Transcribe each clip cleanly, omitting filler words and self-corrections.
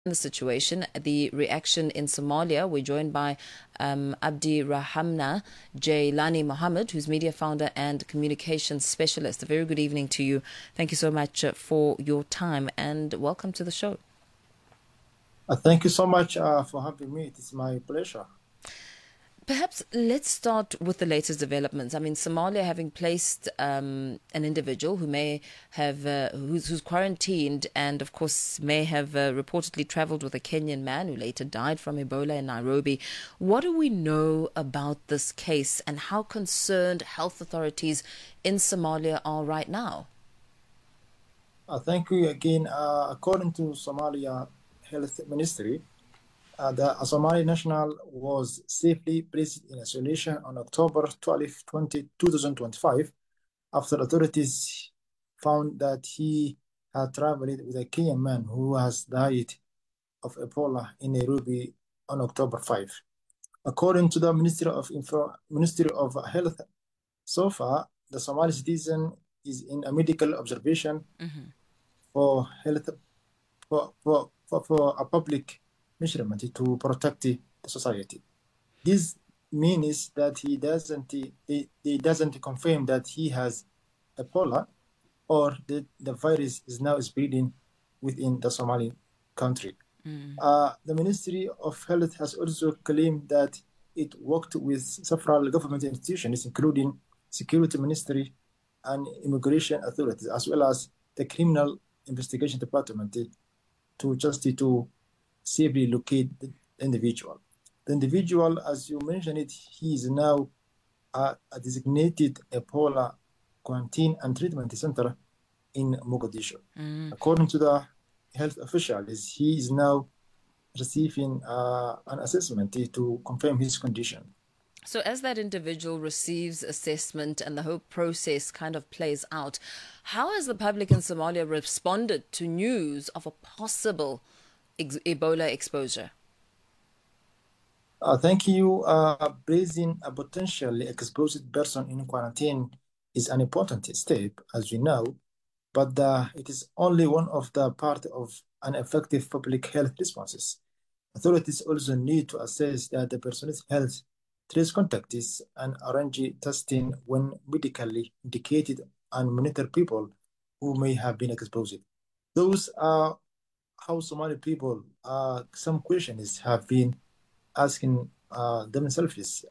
The situation, the reaction in Somalia. We're joined by Abdi Rahamna Jailani Mohammed, who's media founder and communications specialist. A very good evening to you. Thank you so much for your time and welcome to the show. Thank you so much for having me. It is my pleasure. Perhaps let's start with the latest developments. I mean, Somalia having placed an individual who may have who's quarantined, and of course may have reportedly travelled with a Kenyan man who later died from Ebola in Nairobi. What do we know about this case, and how concerned health authorities in Somalia are right now? Thank you again. According to Somalia Health Ministry, the Somali national was safely placed in isolation on October 12, 2025, after authorities found that he had traveled with a Kenyan man who has died of Ebola in Nairobi on October 5. According to the Ministry of Health, so far, the Somali citizen is in a medical observation for health for a public measurement to protect the society. This means that he doesn't confirm that he has Ebola or the virus is now spreading within the Somali country. The Ministry of Health has also claimed that it worked with several government institutions, including Security Ministry and Immigration Authorities, as well as the Criminal Investigation Department, to safely locate the individual. The individual, as you mentioned it, he is now a designated Ebola quarantine and treatment center in Mogadishu. According to the health officials, he is now receiving an assessment to confirm his condition. So, as that individual receives assessment and the whole process kind of plays out, how has the public in Somalia responded to news of a possible Ebola exposure? Thank you. Placing a potentially exposed person in quarantine is an important step, as we know, but it is only one of the part of an effective public health responses. Authorities also need to assess that the person's health, trace contacts, and arrange testing when medically indicated and monitor people who may have been exposed. Those are how Somali people, some questions have been asking themselves: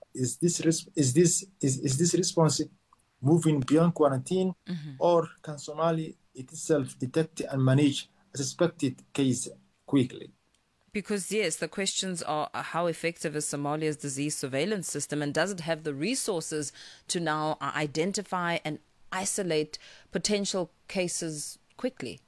is this response moving beyond quarantine, or can Somali itself detect and manage a suspected case quickly? Because, yes, the questions are how effective is Somalia's disease surveillance system, and does it have the resources to now identify and isolate potential cases quickly?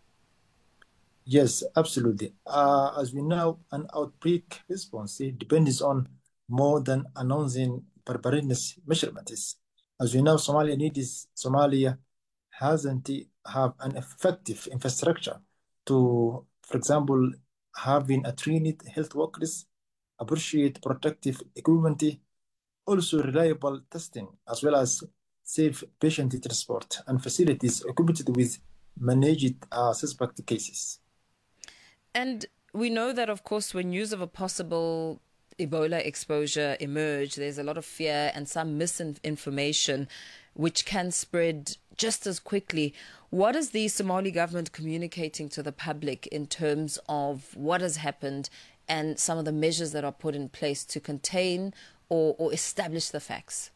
Yes, absolutely. As we know, an outbreak response depends on more than announcing preparedness measurements. As we know, Somalia hasn't have an effective infrastructure to, for example, having a trained health workers, appropriate protective equipment, also reliable testing, as well as safe patient transport and facilities equipped with managed suspect cases. And we know that, of course, when news of a possible Ebola exposure emerge, there's a lot of fear and some misinformation which can spread just as quickly. What is the Somali government communicating to the public in terms of what has happened and some of the measures that are put in place to contain or establish the facts?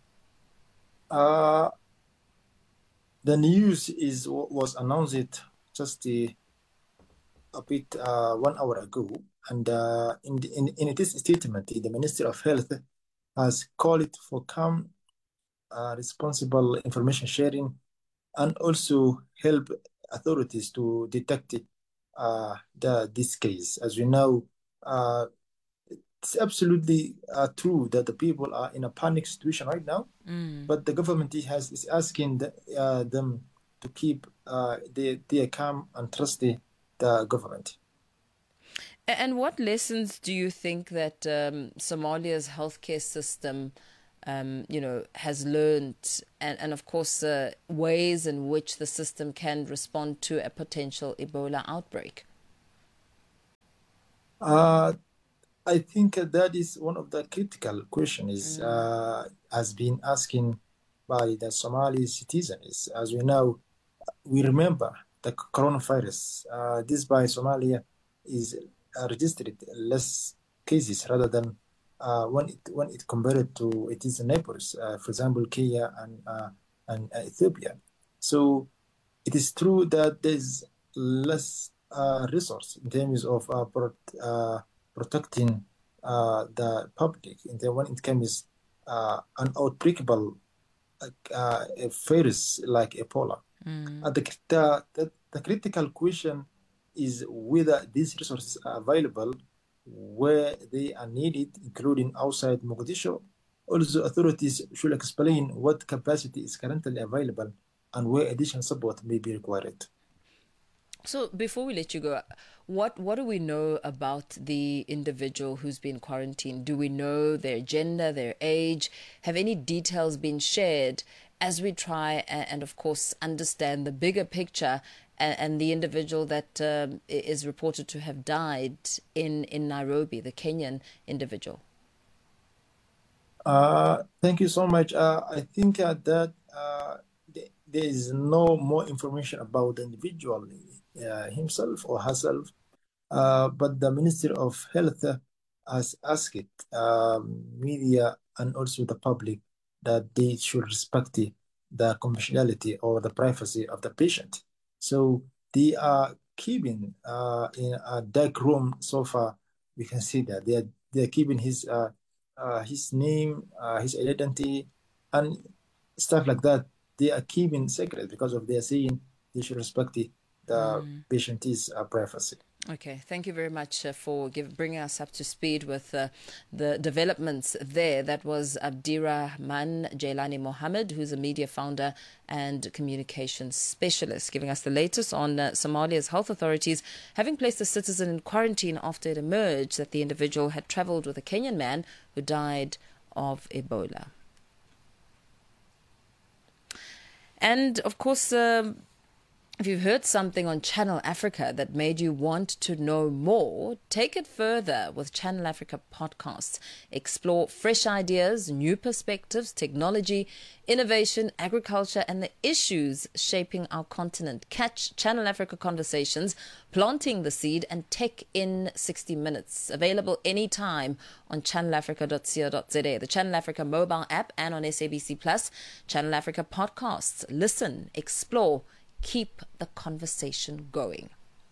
Uh, the news was announced just a bit 1 hour ago, and in this statement, the Ministry of Health has called for calm, responsible information sharing, and also help authorities to detect this case. As we know, uh, it's absolutely true that the people are in a panic situation right now, but the government is asking them to keep their calm and trust the government. And what lessons do you think that Somalia's healthcare system, has learned, and of course, ways in which the system can respond to a potential Ebola outbreak? Uh, I think that is one of the critical questions has been asking by the Somali citizens. As we know, we remember the coronavirus. This by Somalia is registered less cases rather than when it compared to its neighbors, for example, Kenya and Ethiopia. So it is true that there is less resource in terms of protecting the public. And then when it comes an outbreakable a virus like Ebola. The critical question is whether these resources are available where they are needed, including outside Mogadishu. Also, authorities should explain what capacity is currently available and where additional support may be required. So before we let you go, what do we know about the individual who's been quarantined? Do we know their gender, their age? Have any details been shared as we try and of course understand the bigger picture and the individual that is reported to have died in Nairobi, the Kenyan individual? Thank you so much. I think that there is no more information about the individual himself or herself, but the Ministry of Health has asked media and also the public that they should respect the confidentiality or the privacy of the patient. So they are keeping in a dark room so far. We can see that they are keeping his name, his identity, and stuff like that. They are keeping secret because of they are saying they should respect the patient's privacy. Okay, thank you very much for bringing us up to speed with the developments there. That was Abdirahman Jailani Mohammed, who's a media founder and communications specialist, giving us the latest on Somalia's health authorities having placed a citizen in quarantine after it emerged that the individual had travelled with a Kenyan man who died of Ebola. And, of course, if you've heard something on Channel Africa that made you want to know more, take it further with Channel Africa podcasts. Explore fresh ideas, new perspectives, technology, innovation, agriculture, and the issues shaping our continent. Catch Channel Africa Conversations, Planting the Seed, and Tech in 60 Minutes. Available anytime on channelafrica.co.za, the Channel Africa mobile app, and on SABC Plus. Channel Africa podcasts. Listen, explore, keep the conversation going.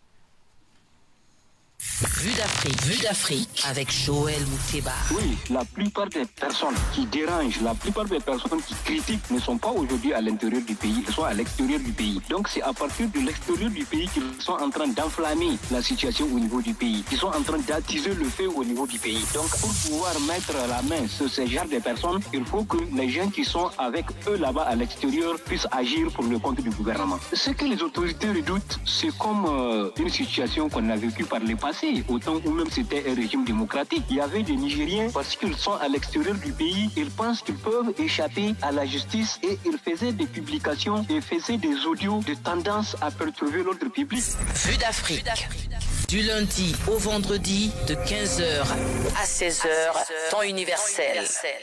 Vue d'Afrique avec Joël Mouteba. Oui, la plupart des personnes qui dérangent, la plupart des personnes qui critiquent ne sont pas aujourd'hui à l'intérieur du pays, elles sont à l'extérieur du pays. Donc c'est à partir de l'extérieur du pays qu'ils sont en train d'enflammer la situation au niveau du pays, qu'ils sont en train d'attiser le feu au niveau du pays. Donc pour pouvoir mettre la main sur ce genre de personnes, il faut que les gens qui sont avec eux là-bas à l'extérieur puissent agir pour le compte du gouvernement. Ce que les autorités redoutent, c'est comme une situation qu'on a vécue par le passé, au temps où même c'était un régime démocratique. Il y avait des Nigériens, parce qu'ils sont à l'extérieur du pays, ils pensent qu'ils peuvent échapper à la justice et ils faisaient des publications et faisaient des audios de tendance à perturber l'ordre public. Vue d'Afrique. Du lundi au vendredi de 15h à 16h, temps universel.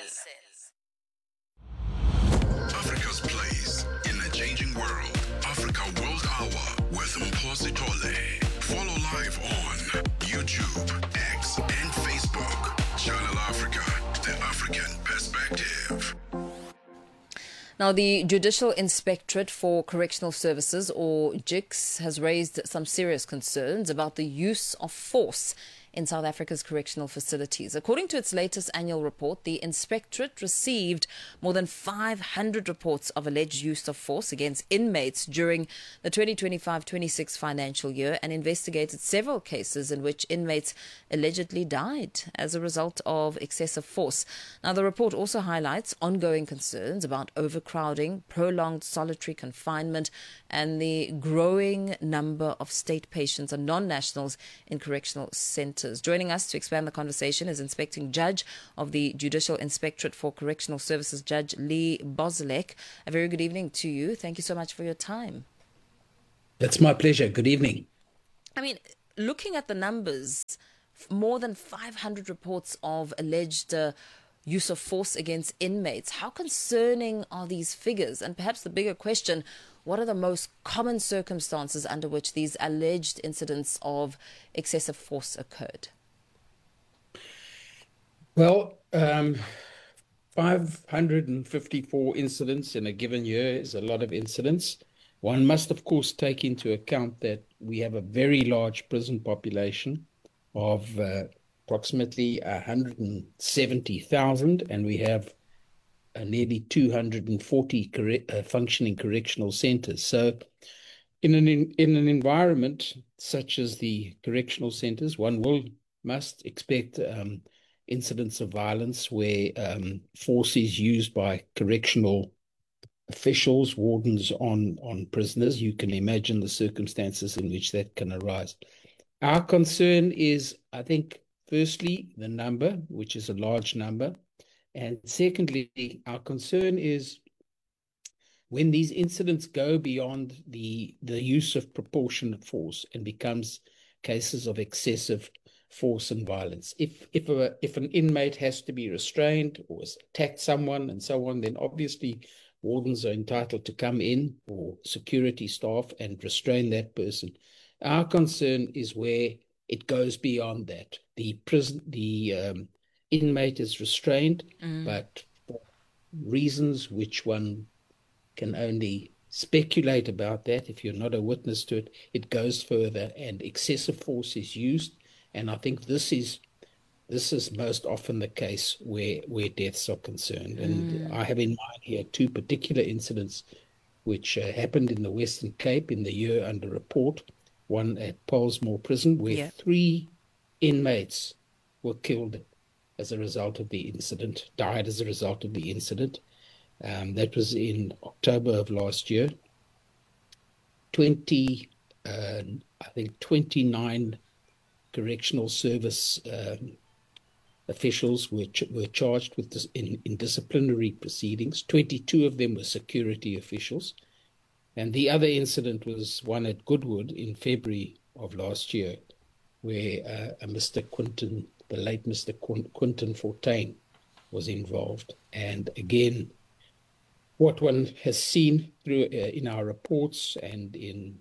Africa's place in a changing world. Africa World Hour with Mposi Tole. Follow live on YouTube, X, and Facebook. Channel Africa, the African perspective. Now, the Judicial Inspectorate for Correctional Services, or JICS, has raised some serious concerns about the use of force in South Africa's correctional facilities. According to its latest annual report, the inspectorate received more than 500 reports of alleged use of force against inmates during the 2025-26 financial year and investigated several cases in which inmates allegedly died as a result of excessive force. Now, the report also highlights ongoing concerns about overcrowding, prolonged solitary confinement, and the growing number of state patients and non-nationals in correctional centres. Joining us to expand the conversation is Inspecting Judge of the Judicial Inspectorate for Correctional Services, Judge Lee Bozlek. A very good evening to you. Thank you so much for your time. It's my pleasure. Good evening. I mean, looking at the numbers, more than 500 reports of alleged use of force against inmates. How concerning are these figures? And perhaps the bigger question, what are the most common circumstances under which these alleged incidents of excessive force occurred? Well, 554 incidents in a given year is a lot of incidents. One must, of course, take into account that we have a very large prison population of approximately 170,000, and we have nearly 240 functioning correctional centers. So in an environment such as the correctional centers, one must expect incidents of violence where force is used by correctional officials, wardens on prisoners. You can imagine the circumstances in which that can arise. Our concern is, I think, firstly, the number, which is a large number. And secondly, our concern is when these incidents go beyond the use of proportionate force and becomes cases of excessive force and violence. If an inmate has to be restrained or has attacked someone and so on, then obviously wardens are entitled to come in, or security staff, and restrain that person. Our concern is where it goes beyond that. The inmate is restrained, but for reasons which one can only speculate about that, if you're not a witness to it, it goes further and excessive force is used. And I think this is most often the case where deaths are concerned. And I have in mind here two particular incidents which happened in the Western Cape in the year under report. One at Pollsmoor Prison, where 3 inmates were killed as a result of the incident, died as a result of the incident. That was in October of last year. 29 correctional service officials were charged with this in disciplinary proceedings. 22 of them were security officials. And the other incident was one at Goodwood in February of last year, where Mr. Quinton, the late Mr. Quinton Fortuin, was involved. And again, what one has seen through in our reports and in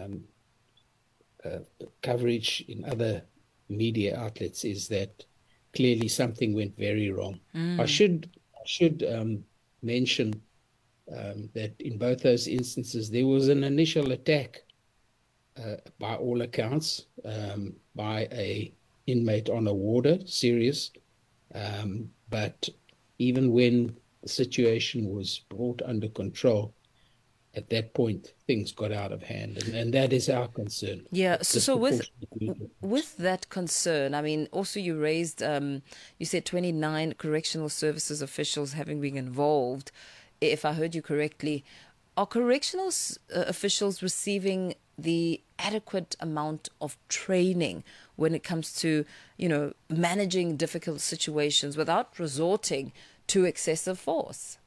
coverage in other media outlets is that clearly something went very wrong. I should mention that in both those instances there was an initial attack, by all accounts, by a inmate on a warder, serious. But even when the situation was brought under control, at that point, things got out of hand, and that is our concern. Yeah, so with that concern, I mean, also you raised, you said 29 correctional services officials having been involved. If I heard you correctly, are correctional officials receiving the adequate amount of training when it comes to, managing difficult situations without resorting to excessive force?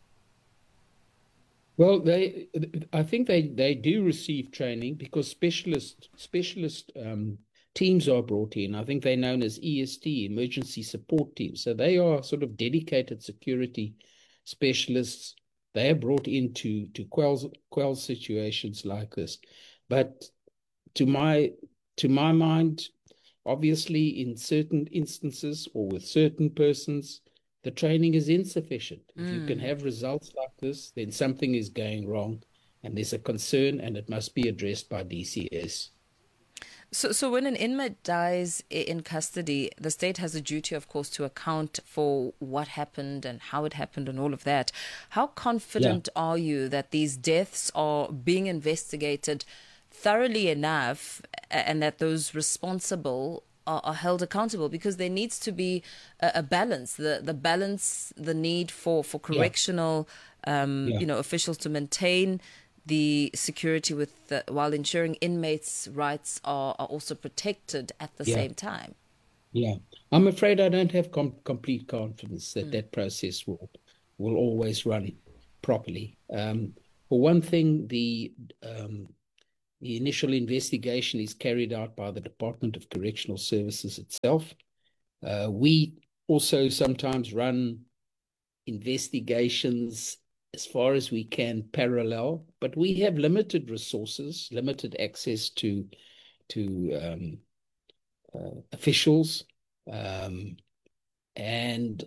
Well, I think they do receive training because specialist teams are brought in. I think they're known as EST, emergency support teams. So they are sort of dedicated security specialists. They are brought in to quell situations like this. But to my mind, obviously, in certain instances or with certain persons, the training is insufficient. If you can have results like this, then something is going wrong, and there's a concern, and it must be addressed by DCS. So when an inmate dies in custody, the state has a duty, of course, to account for what happened and how it happened and all of that. How confident are you that these deaths are being investigated thoroughly enough and that those responsible are held accountable? Because there needs to be a balance, the balance, the need for correctional officials to maintain the security while ensuring inmates' rights are also protected at the same time. Yeah, I'm afraid I don't have complete confidence that that process will always run properly. For one thing, the The initial investigation is carried out by the Department of Correctional Services itself. We also sometimes run investigations as far as we can parallel, but we have limited resources, limited access to officials, and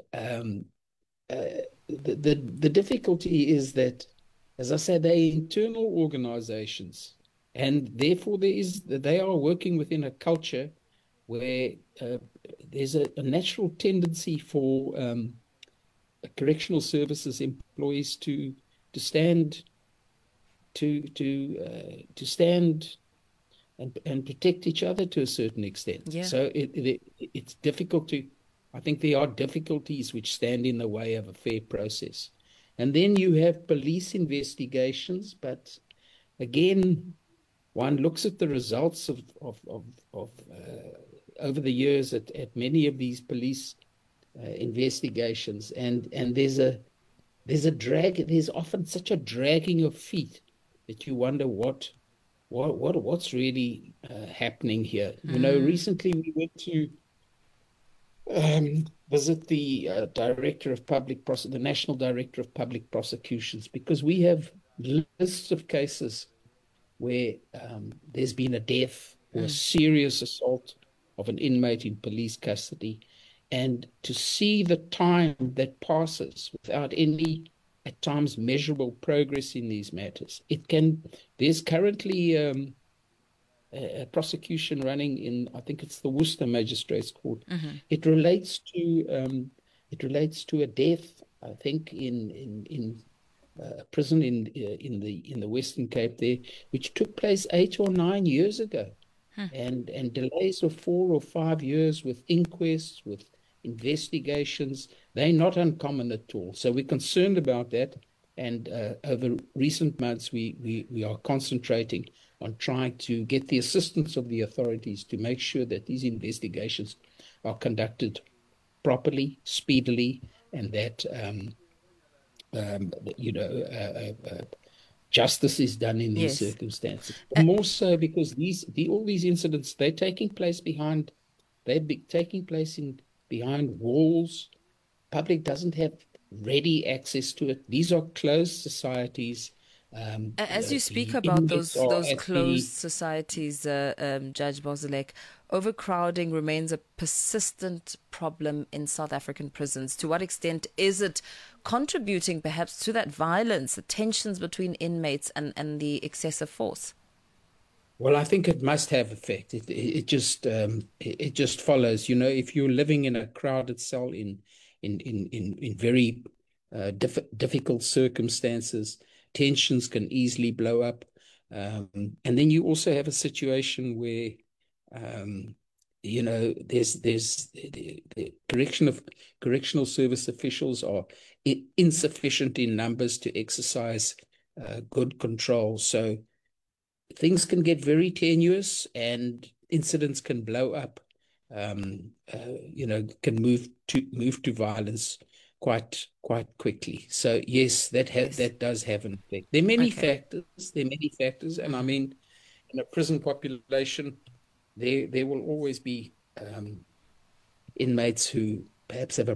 the difficulty is that, as I said, they're internal organizations, and therefore they are working within a culture where there's a natural tendency for correctional services employees to stand and protect each other to a certain extent. Yeah. So it's difficult to. I think there are difficulties which stand in the way of a fair process. And then you have police investigations, but again, one looks at the results of over the years at many of these police investigations, and there's a drag. There's often such a dragging of feet that you wonder what's really happening here. You know, recently we went to visit the the National Director of Public Prosecutions, because we have lists of cases where there's been a death or a serious assault of an inmate in police custody, and to see the time that passes without any, at times, measurable progress in these matters. There's currently a prosecution running in, I think it's the Worcester Magistrates Court. It relates to a death, I think, in a prison in the Western Cape there, which took place 8 or 9 years ago, and delays of 4 or 5 years with inquests, with investigations. They're not uncommon at all. So we're concerned about that, and over recent months we are concentrating on trying to get the assistance of the authorities to make sure that these investigations are conducted properly, speedily, and that justice is done in these circumstances. More so because all these incidents, they're taking place behind walls. Public doesn't have ready access to it. These are closed societies. As you speak about those closed societies, Judge Bozalek, overcrowding remains a persistent problem in South African prisons. To what extent is it contributing perhaps to that violence, the tensions between inmates and the excessive force? Well, I think it must have effect. It just follows. You know, if you're living in a crowded cell in very difficult circumstances, tensions can easily blow up, and then you also have a situation where there's the correctional service officials are insufficient in numbers to exercise good control. So things can get very tenuous, and incidents can blow up. Can move to violence quite quickly. So yes, that does have an effect. There are many factors. And I mean, in a prison population, there will always be inmates who perhaps have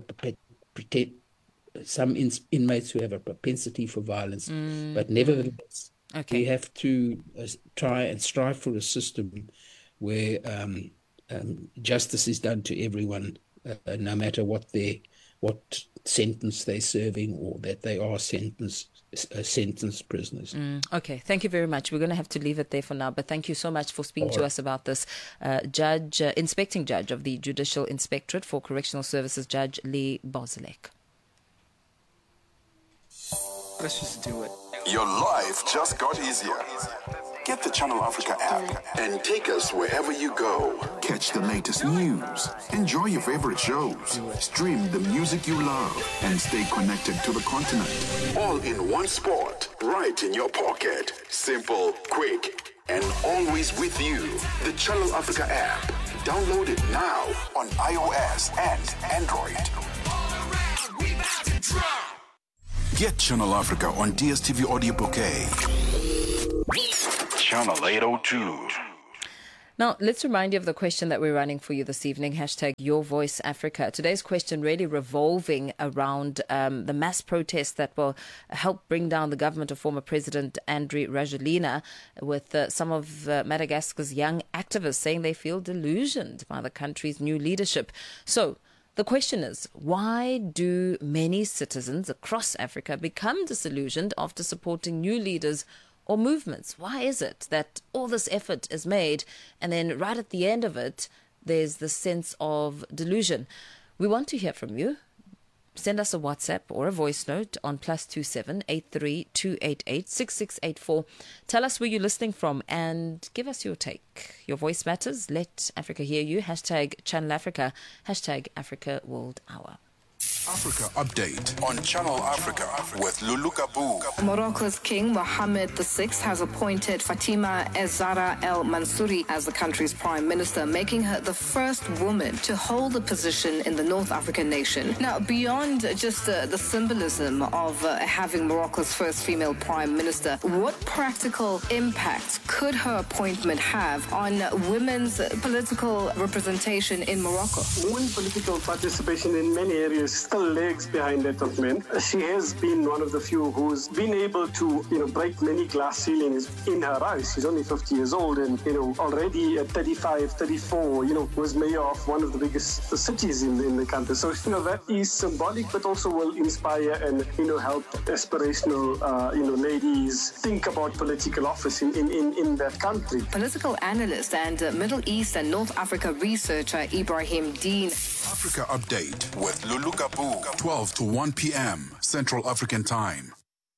some inmates who have a propensity for violence, but nevertheless, we have to try and strive for a system where justice is done to everyone, no matter what sentence they're serving, or that they are sentenced prisoners. Okay, thank you very much. We're going to have to leave it there for now, but thank you so much for speaking to us about this. Inspecting Judge of the Judicial Inspectorate for Correctional Services, Judge Lee Bozalek. Let's just do it. Your life just got easier. Get the Channel Africa app and take us wherever you go. Catch the latest news, enjoy your favorite shows, stream the music you love, and stay connected to the continent. All in one spot, right in your pocket. Simple, quick, and always with you. The Channel Africa app. Download it now on iOS and Android. Get Channel Africa on DSTV Audio Bouquet. Channel 802. Now, let's remind you of the question that we're running for you this evening, hashtag Your Voice Africa. Today's question really revolving around the mass protests that will help bring down the government of former President Andry Rajoelina, with some of Madagascar's young activists saying they feel delusioned by the country's new leadership. So, the question is, why do many citizens across Africa become disillusioned after supporting new leaders or movements? Why is it that all this effort is made and then right at the end of it, there's this sense of delusion? We want to hear from you. Send us a WhatsApp or a voice note on +27 83 288 6684. Tell us where you're listening from and give us your take. Your voice matters. Let Africa hear you. Hashtag Channel Africa. Hashtag Africa World Hour. Africa Update on Channel Africa with Lulu Kabu. Morocco's King Mohammed VI has appointed Fatima Ez-Zahra El Mansouri as the country's prime minister, making her the first woman to hold the position in the North African nation. Now, beyond just the symbolism of having Morocco's first female prime minister, what practical impact could her appointment have on women's political representation in Morocco? Women political participation in many areas still lags behind that of men. She has been one of the few who's been able to, break many glass ceilings in her eyes. She's only 50 years old and, already at 35, 34, was mayor of one of the biggest cities in the country. So, that is symbolic, but also will inspire and, help aspirational, ladies think about political office in that country. Political analyst and Middle East and North Africa researcher Ibrahim Dean. Africa Update with Lulu Kabu, 12 to 1 p.m. Central African Time.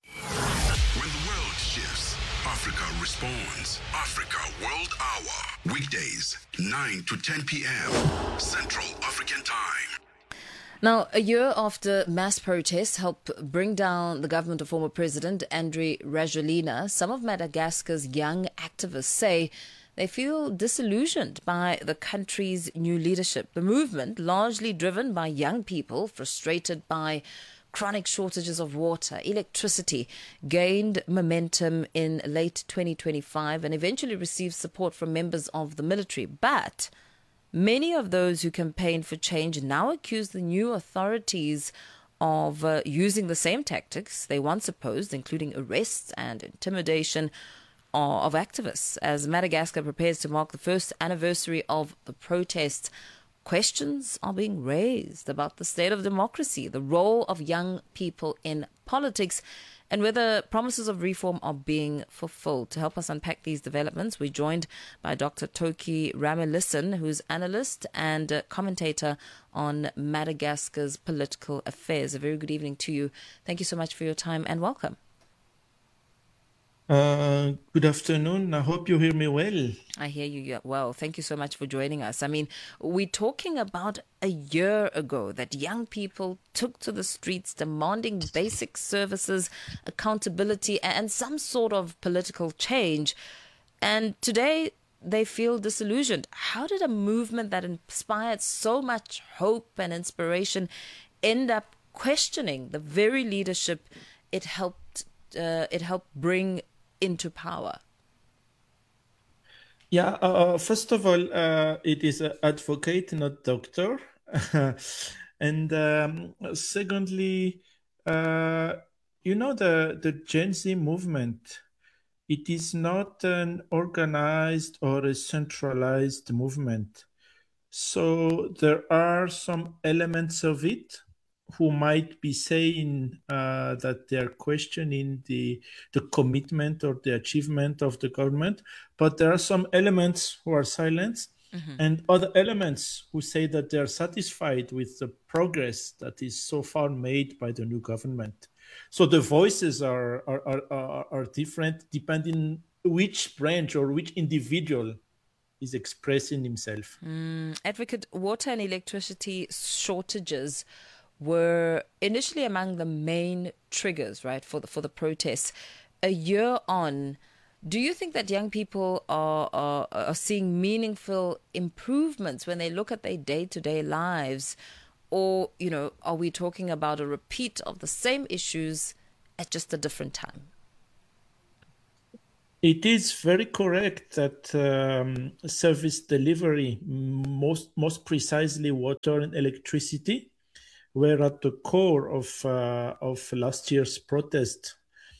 When the world shifts, Africa responds. Africa World Hour. Weekdays, 9 to 10 p.m. Central African Time. Now, a year after mass protests helped bring down the government of former President Andry Rajoelina, some of Madagascar's young activists say they feel disillusioned by the country's new leadership. The movement, largely driven by young people frustrated by chronic shortages of water, electricity, gained momentum in late 2025 and eventually received support from members of the military. But many of those who campaigned for change now accuse the new authorities of using the same tactics they once opposed, including arrests and intimidation of activists. As Madagascar prepares to mark the first anniversary of the protests, questions are being raised about the state of democracy, the role of young people in politics, and whether promises of reform are being fulfilled. To help us unpack these developments, we're joined by Dr. Toki Ramelison, who's analyst and commentator on Madagascar's political affairs. A very good evening to you. Thank you so much for your time and welcome. Good afternoon. I hope you hear me well. I hear you well. Thank you so much for joining us. I mean, we're talking about a year ago that young people took to the streets demanding basic services, accountability, and some sort of political change. And today they feel disillusioned. How did a movement that inspired so much hope and inspiration end up questioning the very leadership it helped bring into power? Yeah, first of all, it is an advocate, not doctor. And secondly, the Gen Z movement, it is not an organized or a centralized movement. So there are some elements of it who might be saying that they're questioning the commitment or the achievement of the government, but there are some elements who are silent, and other elements who say that they're satisfied with the progress that is so far made by the new government. So the voices are different depending which branch or which individual is expressing himself. Advocate, water and electricity shortages were initially among the main triggers, right, for the protests. A year on, do you think that young people are seeing meaningful improvements when they look at their day-to-day lives? Or, are we talking about a repeat of the same issues at just a different time? It is very correct that service delivery, most precisely water and electricity, were at the core of last year's protest.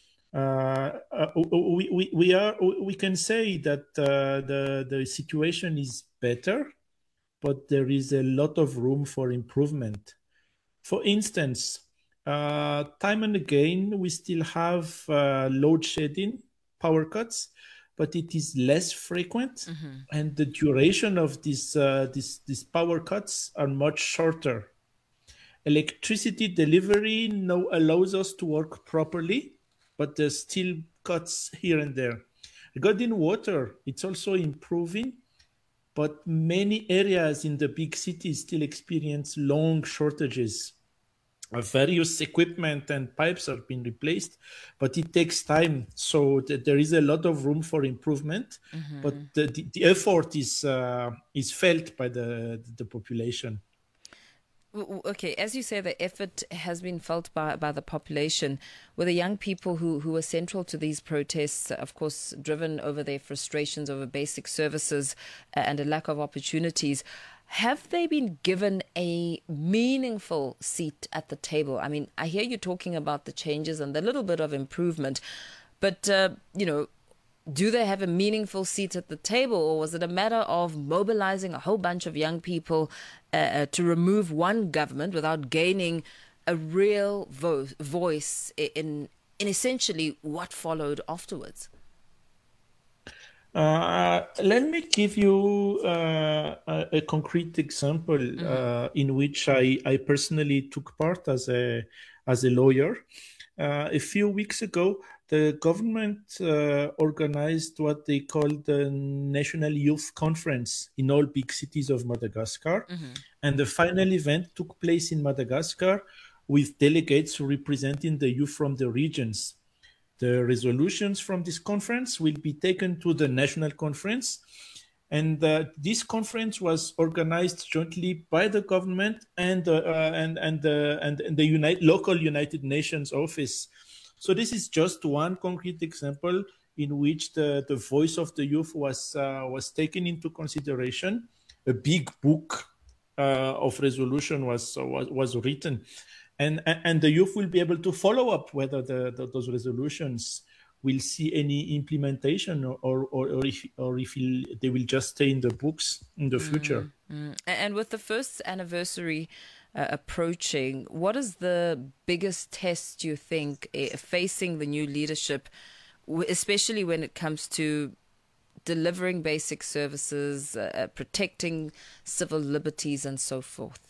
We can say that the situation is better, but there is a lot of room for improvement. For instance, time and again, we still have load shedding, power cuts, but it is less frequent, and the duration of these power cuts are much shorter. Electricity delivery now allows us to work properly, but there's still cuts here and there. Regarding water, it's also improving, but many areas in the big cities still experience long shortages. Various equipment and pipes have been replaced, but it takes time. So there is a lot of room for improvement, but the effort is felt by the population. Okay, as you say, the effort has been felt by the population. Were the young people who were central to these protests, of course, driven over their frustrations over basic services and a lack of opportunities, have they been given a meaningful seat at the table? I mean, I hear you talking about the changes and the little bit of improvement, but, do they have a meaningful seat at the table, or was it a matter of mobilizing a whole bunch of young people to remove one government without gaining a real voice in essentially what followed afterwards? Let me give you a concrete example in which I personally took part as a lawyer. A few weeks ago, the government organized what they call the National Youth Conference in all big cities of Madagascar. And the final event took place in Madagascar with delegates representing the youth from the regions. The resolutions from this conference will be taken to the national conference. And this conference was organized jointly by the government and the local United Nations office. So this is just one concrete example in which the voice of the youth was taken into consideration. A big book of resolution was written, and the youth will be able to follow up whether those resolutions will see any implementation or if they will just stay in the books in the future. And with the first anniversary approaching, what is the biggest test you think facing the new leadership, especially when it comes to delivering basic services, protecting civil liberties and so forth?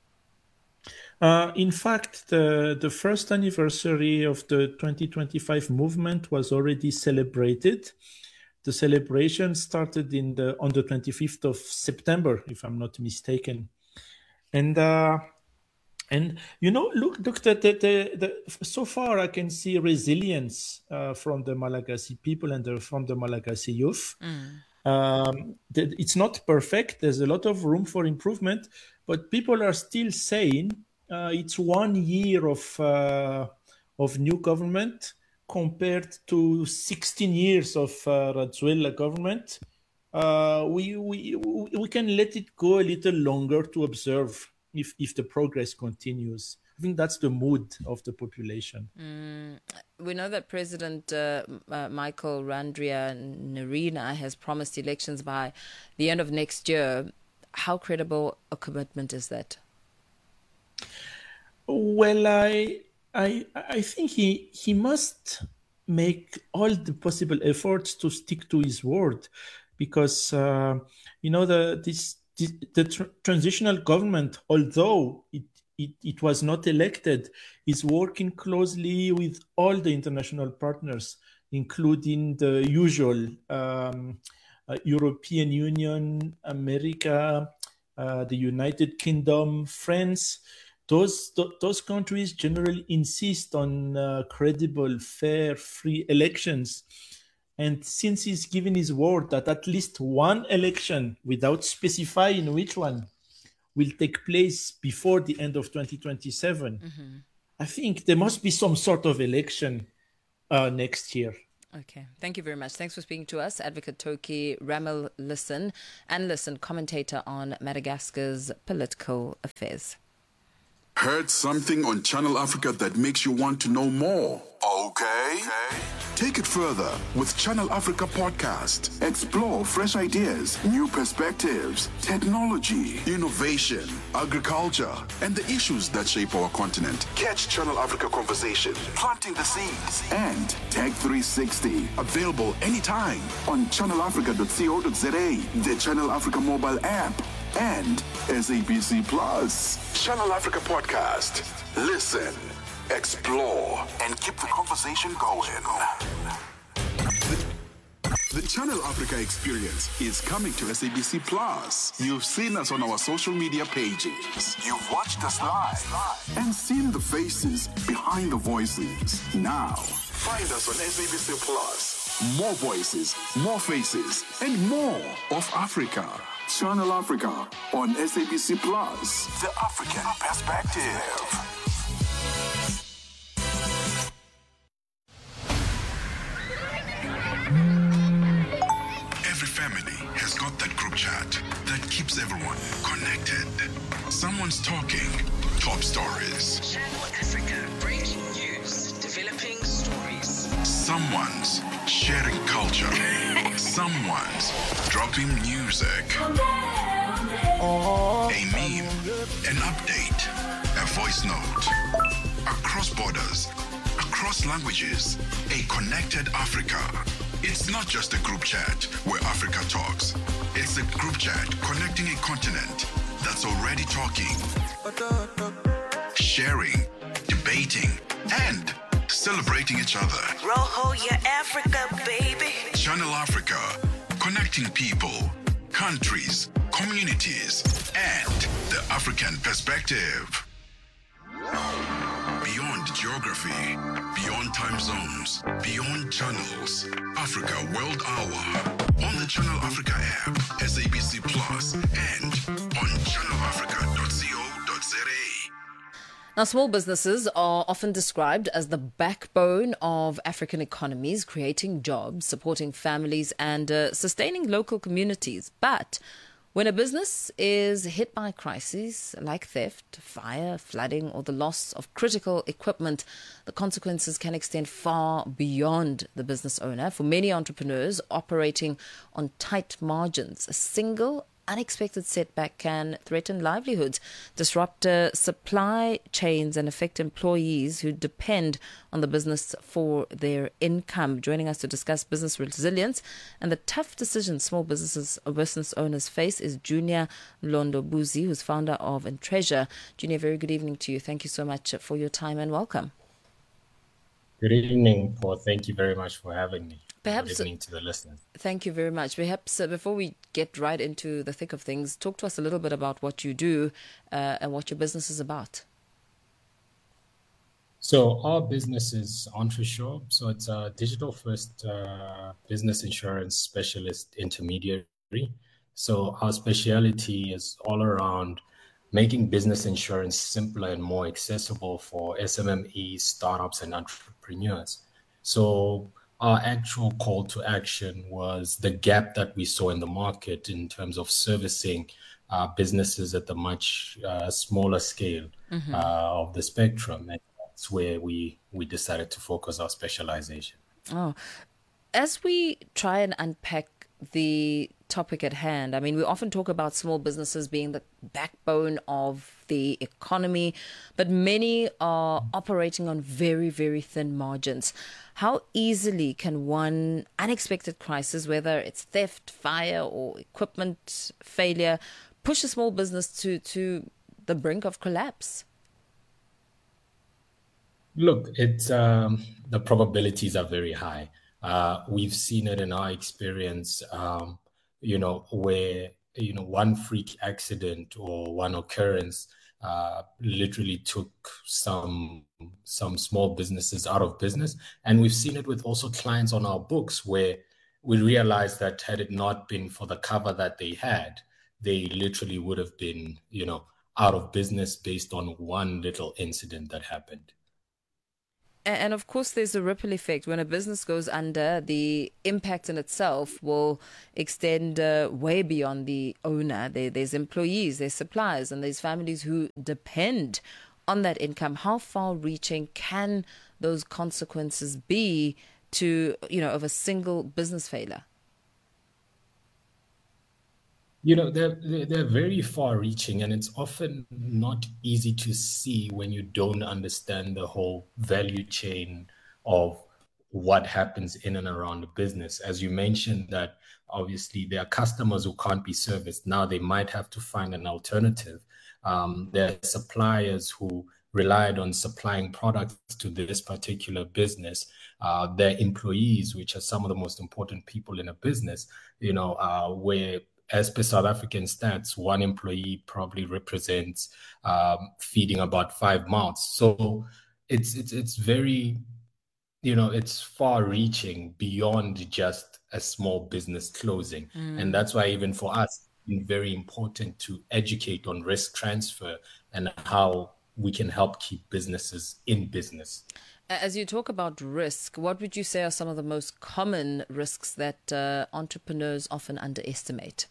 In fact, the first anniversary of the 2025 movement was already celebrated. The celebration started on the 25th of September, if I'm not mistaken. And look, so far I can see resilience from the Malagasy people and from the Malagasy youth. It's not perfect. There's a lot of room for improvement, but people are still saying it's 1 year of new government compared to 16 years of Rajoelina government. We can let it go a little longer to observe if the progress continues. I think that's the mood of the population. We know that President Michael Randrianarina has promised elections by the end of next year. How credible a commitment is that? Well, I think he must make all the possible efforts to stick to his word, because the transitional government, although it was not elected, is working closely with all the international partners, including the usual European Union, America, the United Kingdom, France. Those countries generally insist on credible, fair, free elections. And since he's given his word that at least one election, without specifying which one, will take place before the end of 2027, I think there must be some sort of election next year. Okay, thank you very much. Thanks for speaking to us, Advocate Toki Ramelollison, analyst and commentator on Madagascar's political affairs. Heard something on Channel Africa that makes you want to know more? Okay. Take it further with Channel Africa Podcast. Explore fresh ideas, new perspectives, technology, innovation, agriculture, and the issues that shape our continent. Catch Channel Africa Conversation, Planting the Seeds, and Tech 360. Available anytime on channelafrica.co.za, the Channel Africa mobile app, and SABC Plus. Channel Africa Podcast. Listen, explore, and keep the conversation going. The Channel Africa experience is coming to SABC Plus. You've seen us on our social media pages. You've watched us live and seen the faces behind the voices. Now, find us on SABC Plus. More voices, more faces, and more of Africa. Channel Africa on SABC Plus. The African Perspective. Every family has got that group chat that keeps everyone connected. Someone's talking top stories. Channel Africa, breaking news, developing stories. Someone's sharing culture. Someone's dropping music. A meme, an update, a voice note. Across borders, across languages, a connected Africa. It's not just a group chat where Africa talks. It's a group chat connecting a continent that's already talking, sharing, debating, and celebrating each other. Roho, your Africa, baby. Channel Africa, connecting people, countries, communities, and the African perspective. Beyond geography, beyond time zones, beyond channels, Africa World Hour. On the Channel Africa app, SABC Plus, and on channelafrica.co.za. Now, small businesses are often described as the backbone of African economies, creating jobs, supporting families, and sustaining local communities. But when a business is hit by crises like theft, fire, flooding, or the loss of critical equipment, the consequences can extend far beyond the business owner. For many entrepreneurs operating on tight margins, a single unexpected setback can threaten livelihoods, disrupt supply chains, and affect employees who depend on the business for their income. Joining us to discuss business resilience and the tough decisions small business owners face is Junior Mlondobuzi, who's founder of Entreasure. Junior, very good evening to you. Thank you so much for your time and welcome. Good evening, Paul. Thank you very much for having me. Perhaps, good evening to the listeners. Thank you very much. Perhaps before we get right into the thick of things, talk to us a little bit about what you do and what your business is about. So our business is Entreasure. So it's a digital-first business insurance specialist intermediary. So our specialty is all around making business insurance simpler and more accessible for SMMEs, startups, and entrepreneurs. So our actual call to action was the gap that we saw in the market in terms of servicing businesses at the much smaller scale of the spectrum. And that's where we decided to focus our specialization. Oh, as we try and unpack the topic at hand, I mean, we often talk about small businesses being the backbone of the economy, but many are operating on very, very thin margins. How easily can one unexpected crisis, whether it's theft, fire, or equipment failure, push a small business to the brink of collapse? Look, it's the probabilities are very high. We've seen it in our experience, where, one freak accident or one occurrence literally took some small businesses out of business. And we've seen it with also clients on our books where we realized that had it not been for the cover that they had, they literally would have been, out of business based on one little incident that happened. And of course, there's a ripple effect. When a business goes under, the impact in itself will extend way beyond the owner. There's employees, there's suppliers, and there's families who depend on that income. How far-reaching can those consequences be to, of a single business failure? They're very far-reaching, and it's often not easy to see when you don't understand the whole value chain of what happens in and around the business. As you mentioned, that obviously there are customers who can't be serviced. Now they might have to find an alternative. There are suppliers who relied on supplying products to this particular business. Their employees, which are some of the most important people in a business, where, as per South African stats, one employee probably represents feeding about 5 mouths. So it's very, it's far-reaching beyond just a small business closing. And that's why even for us, it's very important to educate on risk transfer and how we can help keep businesses in business. As you talk about risk, what would you say are some of the most common risks that entrepreneurs often underestimate?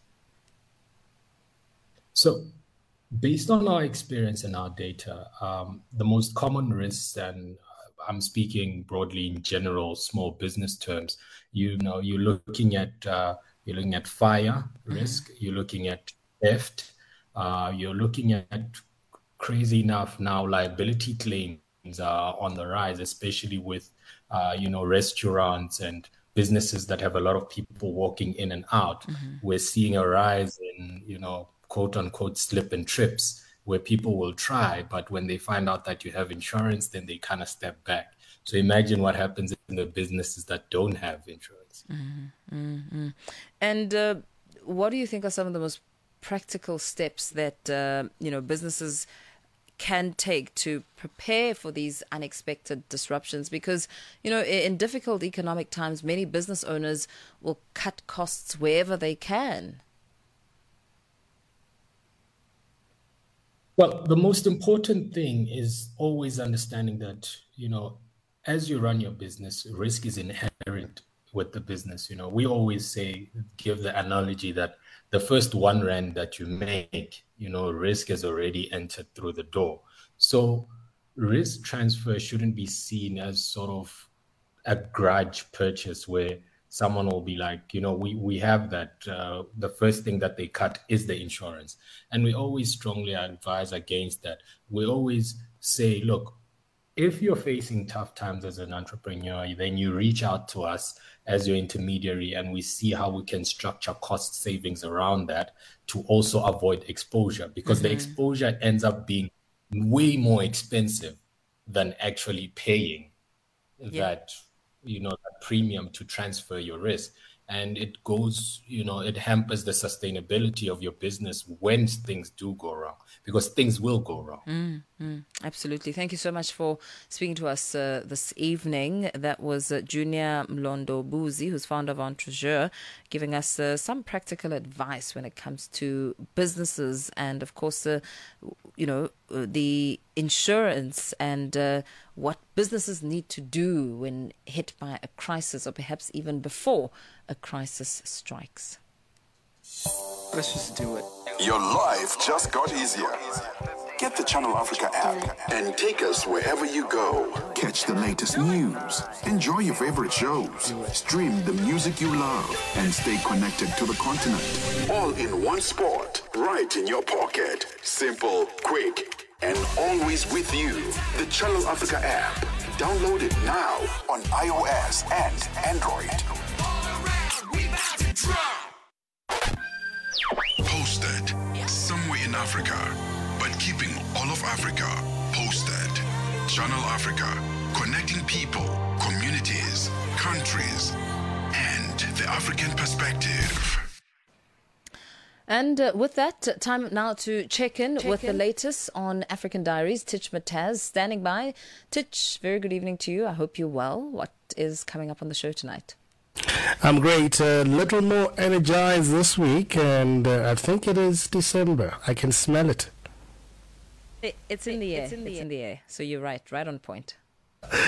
So based on our experience and our data, the most common risks, and I'm speaking broadly in general, small business terms, you're looking at fire risk, you're looking at theft, you're looking at, crazy enough now, liability claims are on the rise, especially with, restaurants and businesses that have a lot of people walking in and out. We're seeing a rise in, quote unquote, slip and trips, where people will try, but when they find out that you have insurance, then they kind of step back. So imagine what happens in the businesses that don't have insurance. And what do you think are some of the most practical steps that, businesses can take to prepare for these unexpected disruptions? Because, in difficult economic times, many business owners will cut costs wherever they can. Well, the most important thing is always understanding that, as you run your business, risk is inherent with the business. We always give the analogy that the first 1 rand that you make, risk has already entered through the door. So risk transfer shouldn't be seen as sort of a grudge purchase where someone will be like, we have that. The first thing that they cut is the insurance. And we always strongly advise against that. We always say, look, if you're facing tough times as an entrepreneur, then you reach out to us as your intermediary, and we see how we can structure cost savings around that to also avoid exposure, because the exposure ends up being way more expensive than actually paying that premium to transfer your risk. And it goes, it hampers the sustainability of your business when things do go wrong, because things will go wrong. Absolutely. Thank you so much for speaking to us this evening. That was Junior Mlondo Buzi, who's founder of Entrejeur, giving us some practical advice when it comes to businesses and, of course, the insurance and what businesses need to do when hit by a crisis, or perhaps even before a crisis strikes. Let's just do it. Your life just got easier. Get the Channel Africa app and take us wherever you go. Catch the latest news, enjoy your favorite shows, stream the music you love, and stay connected to the continent. All in one spot, right in your pocket. Simple, quick, and always with you. The Channel Africa app. Download it now on iOS and Android. Posted somewhere in Africa, but keeping all of Africa posted. Channel Africa, connecting people, communities, countries, and the African perspective. And with that, time now to check in with the latest on African Diaries. Titch Mataz standing by. Titch, very good evening to you. I hope you're well. What is coming up on the show tonight? I'm great. A little more energized this week, and I think it is December. I can smell it. It's in the air. It's in the air. So you're right on point.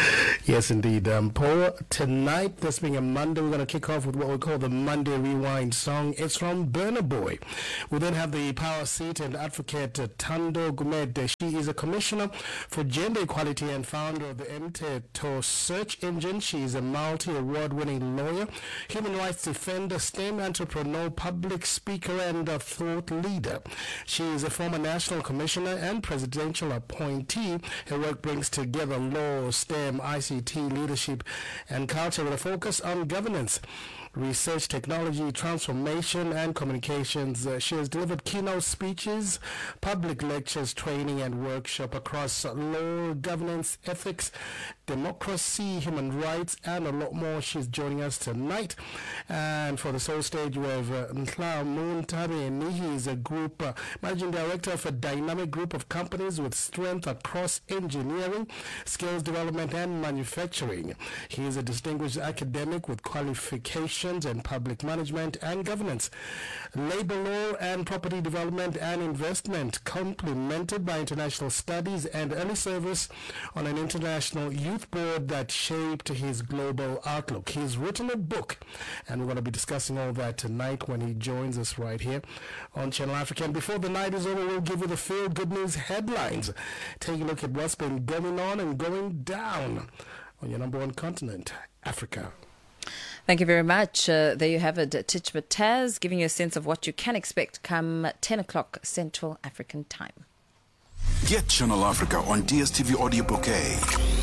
Yes, indeed. Paul, tonight, this being a Monday, we're going to kick off with what we call the Monday Rewind song. It's from Burna Boy. We then have the power seat and advocate Thando Gumede. She is a commissioner for gender equality and founder of the Mthetho search engine. She is a multi-award-winning lawyer, human rights defender, STEM entrepreneur, public speaker, and a thought leader. She is a former national commissioner and presidential appointee. Her work brings together law, STEM, ICT, leadership, and culture with a focus on governance, research, technology, transformation, and communications. She has delivered keynote speeches, public lectures, training, and workshop across law, governance, ethics, democracy, human rights, and a lot more. She's joining us tonight. And for the Soul Stage, we have Nhlao Muntabeni. He is a group managing director of a dynamic group of companies with strength across engineering, skills development, and manufacturing. He is a distinguished academic with qualifications in public management and governance, labor law and property development and investment, complemented by international studies and early service on an international youth board that shaped his global outlook. He's written a book, and we're going to be discussing all that tonight when he joins us right here on Channel Africa. And before the night is over, we'll give you the Feel Good News headlines. Take a look at what's been going on and going down on your number one continent, Africa. Thank you very much. There you have it, Titchma Taz, giving you a sense of what you can expect come 10 o'clock Central African time. Get Channel Africa on DSTV Audio Bouquet.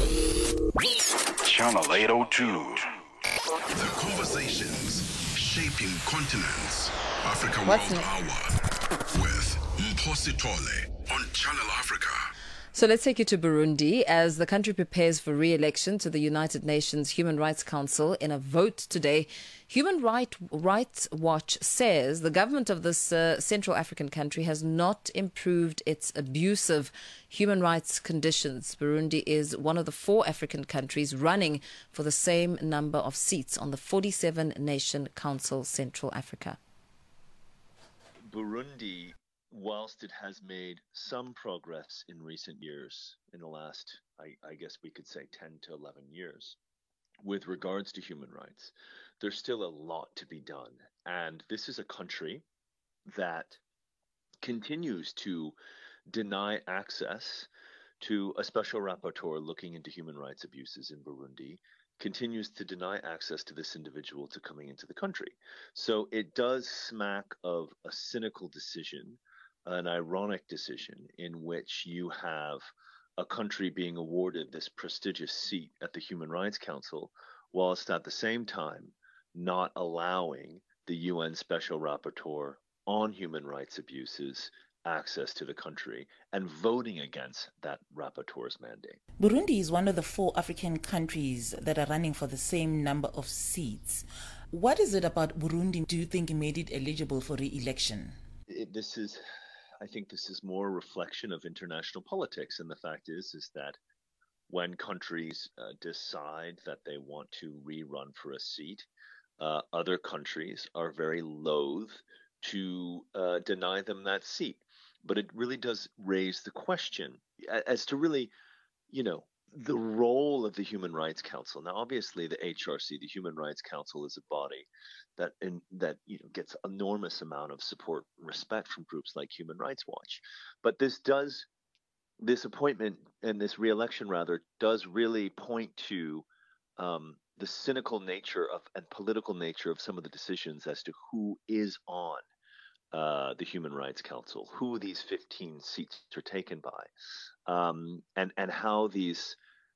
Channel 802. The conversations shaping continents. Africa World Hour with Mphosi Tole on Channel Africa. So let's take you to Burundi as the country prepares for re-election to the United Nations Human Rights Council. In a vote today, Human Rights Watch says the government of this Central African country has not improved its abusive human rights conditions. Burundi is one of the 4 African countries running for the same number of seats on the 47-nation Council Central Africa. Burundi, whilst it has made some progress in recent years, in the last, I guess we could say 10 to 11 years, with regards to human rights, there's still a lot to be done. And this is a country that continues to deny access to a special rapporteur looking into human rights abuses in Burundi, continues to deny access to this individual to coming into the country. So it does smack of a cynical decision, an ironic decision, in which you have a country being awarded this prestigious seat at the Human Rights Council, whilst at the same time not allowing the UN Special Rapporteur on human rights abuses access to the country and voting against that rapporteur's mandate. Burundi is one of the 4 African countries that are running for the same number of seats. What is it about Burundi do you think made it eligible for re-election? I think this is more a reflection of international politics, and the fact is that when countries decide that they want to rerun for a seat, other countries are very loath to deny them that seat. But it really does raise the question as to really, the role of the Human Rights Council. Now, obviously, the HRC, the Human Rights Council, is a body that gets enormous amount of support and respect from groups like Human Rights Watch. But this appointment and this re-election rather does really point to the cynical nature and political nature of some of the decisions as to who is on the Human Rights Council, who these 15 seats are taken by, and how these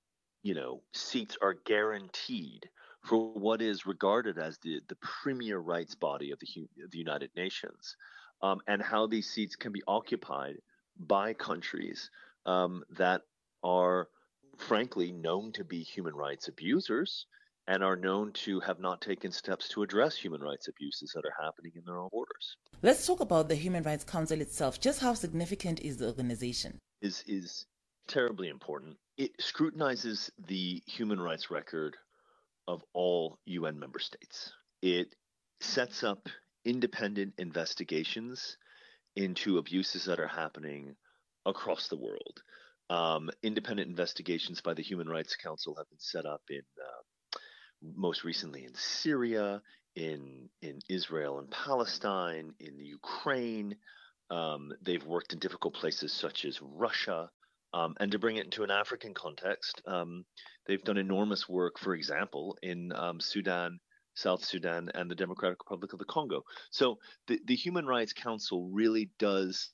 seats are guaranteed for what is regarded as the premier rights body of the United Nations, and how these seats can be occupied by countries that are frankly known to be human rights abusers and are known to have not taken steps to address human rights abuses that are happening in their own borders. Let's talk about the Human Rights Council itself. Just how significant is the organization? Is terribly important. It scrutinizes the human rights record of all UN member states. It sets up independent investigations into abuses that are happening across the world. Independent investigations by the Human Rights Council have been set up in most recently in Syria, in Israel and Palestine, in Ukraine. They've worked in difficult places such as Russia. And to bring it into an African context, they've done enormous work, for example, in Sudan, South Sudan, and the Democratic Republic of the Congo. So the Human Rights Council really does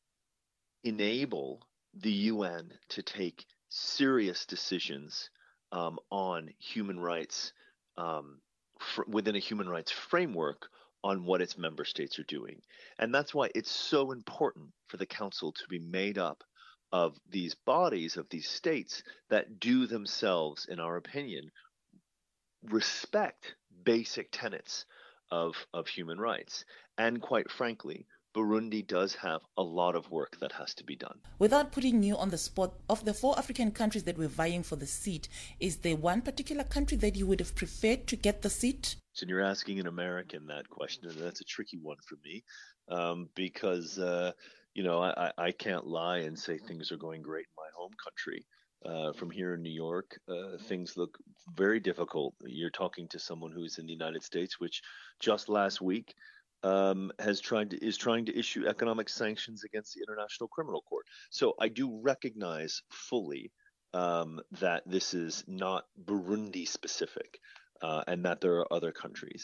enable the UN to take serious decisions on human rights within a human rights framework on what its member states are doing. And that's why it's so important for the Council to be made up of these bodies, of these states that do themselves, in our opinion, respect basic tenets of human rights. And quite frankly, Burundi does have a lot of work that has to be done. Without putting you on the spot, of the 4 African countries that were vying for the seat, is there one particular country that you would have preferred to get the seat? So you're asking an American that question, and that's a tricky one for me because, I can't lie and say things are going great in my home country. From here in New York, things look very difficult. You're talking to someone who's in the United States, which just last week is trying to issue economic sanctions against the International Criminal Court. So I do recognize fully that this is not Burundi specific, and that there are other countries.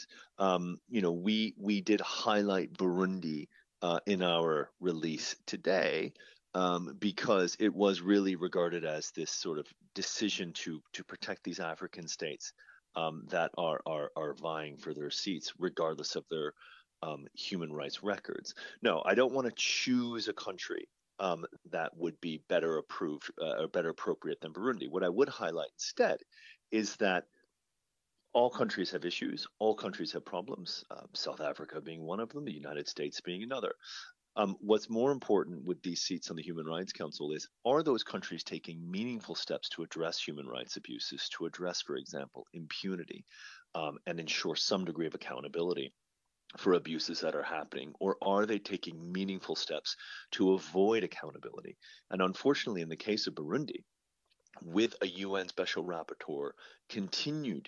We did highlight Burundi in our release today because it was really regarded as this sort of decision to protect these African states that are vying for their seats, regardless of their human rights records. No, I don't want to choose a country that would be better approved or better appropriate than Burundi. What I would highlight instead is that all countries have issues. All countries have problems. South Africa being one of them, the United States being another. What's more important with these seats on the Human Rights Council is, are those countries taking meaningful steps to address human rights abuses, to address, for example, impunity, and ensure some degree of accountability for abuses that are happening, or are they taking meaningful steps to avoid accountability? And unfortunately, in the case of Burundi, with a UN Special Rapporteur continuing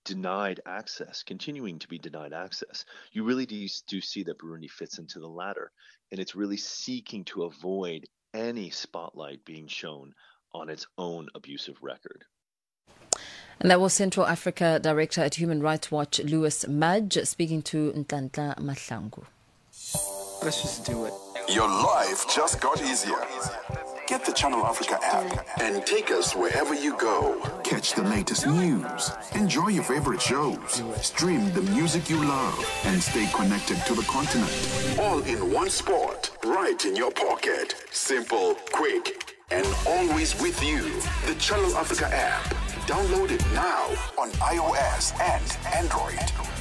to be denied access, you really do see that Burundi fits into the latter, and it's really seeking to avoid any spotlight being shown on its own abusive record. And that was Central Africa Director at Human Rights Watch, Louis Madge, speaking to Ntantla Mahlangu. Let's just do it. Your life just got easier. Get the Channel Africa app and take us wherever you go. Catch the latest news, enjoy your favorite shows, stream the music you love, and stay connected to the continent. All in one spot, right in your pocket. Simple, quick, and always with you. The Channel Africa app. Download it now on iOS and Android.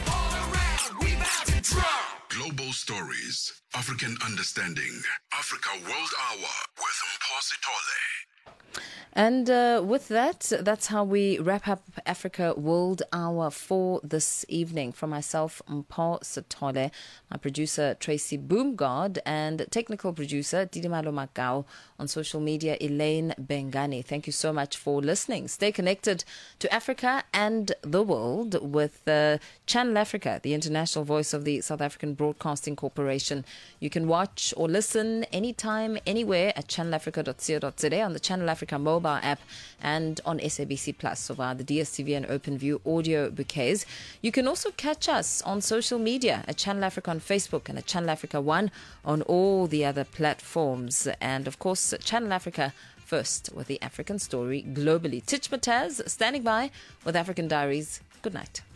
Global stories, African understanding, Africa World Hour with Mpho Sithole. And with that, that's how we wrap up Africa World Hour for this evening. From myself, Mpho Sithole, my producer, Tracy Boomgard, and technical producer, Didimalo Makau. On social media, Elaine Bengani. Thank you so much for listening. Stay connected to Africa and the world with Channel Africa, the international voice of the South African Broadcasting Corporation. You can watch or listen anytime, anywhere at channelafrica.co.za, on the Channel Africa mobile app, and on SABC Plus, so via the DSTV and OpenView audio bouquets. You can also catch us on social media at Channel Africa on Facebook and at Channel Africa One on all the other platforms. And of course, Channel Africa first with the African story globally. Titch Mataz standing by with African Diaries. Good night.